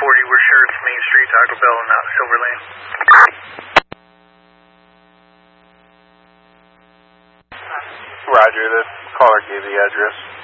we're sure it's Main Street, Taco Bell, and not Silver Lane. Roger, the caller gave the address.